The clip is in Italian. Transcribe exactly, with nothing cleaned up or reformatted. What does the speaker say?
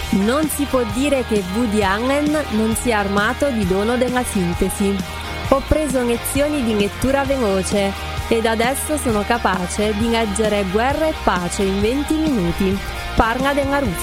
Non si può dire che Woody Allen non sia armato di dono della sintesi. Ho preso lezioni di lettura veloce ed adesso sono capace di leggere Guerra e pace in venti minuti. Parla della Russia.